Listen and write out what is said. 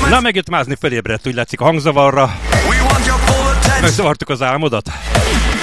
Na, megjött mázni, felébredt, úgy látszik a hangzavarra. Megzavartuk az álmodat.